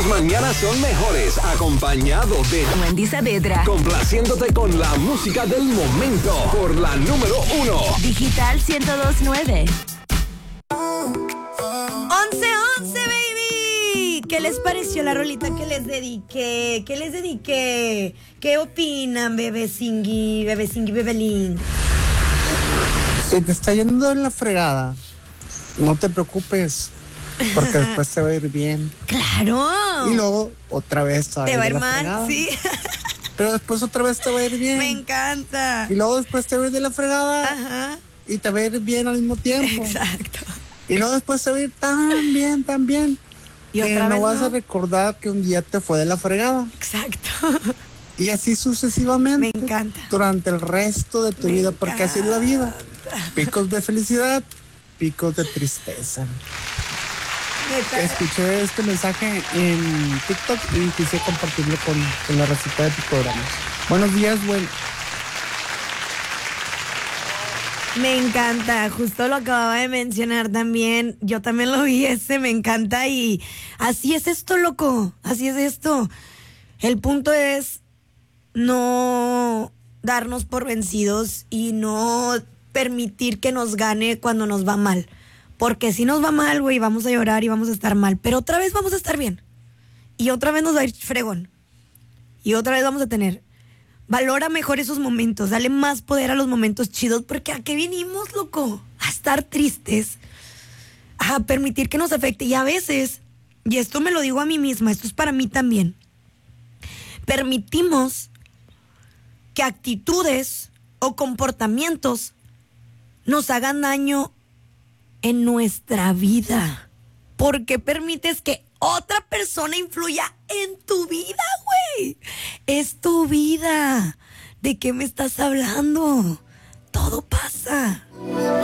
Tus mañanas son mejores acompañado de Wendy Saavedra. Complaciéndote con la música del momento por la número 1. Digital 102.9. 11:11, baby. ¿Qué les pareció la rolita que les dediqué? ¿Qué opinan, bebesingui, bebelín? Si te está yendo en la fregada, no te preocupes, porque después te va a ir bien. ¡Claro! Y luego otra vez te va a ir mal, fregada. sí. Pero después otra vez te va a ir bien. Me encanta. Y luego después te va a ir de la fregada. Ajá. Y te va a ir bien al mismo tiempo. Exacto. Y luego después te va a ir tan bien. Y que otra no vez vas no. a recordar que un día te fue de la fregada. Exacto. Y así sucesivamente. Me encanta. Durante el resto de tu vida, porque así es la vida. Picos de felicidad, picos de tristeza. Escuché este mensaje en TikTok y quise compartirlo con la receta de tu programa. Buenos días, güey. Me encanta, justo lo acababa de mencionar también. Yo también lo vi me encanta y así es esto, loco. Así es esto. El punto es no darnos por vencidos y no permitir que nos gane cuando nos va mal. Porque si nos va mal, güey, vamos a llorar y vamos a estar mal. Pero otra vez vamos a estar bien. Y otra vez nos va a ir fregón. Y otra vez vamos a tener. Valora mejor esos momentos. Dale más poder a los momentos chidos. Porque ¿a qué vinimos, loco? A estar tristes. A permitir que nos afecte. Y a veces, y esto me lo digo a mí misma, esto es para mí también. Permitimos que actitudes o comportamientos nos hagan daño en nuestra vida. ¿Por qué permites que otra persona influya en tu vida, güey? Es tu vida. ¿De qué me estás hablando? Todo pasa.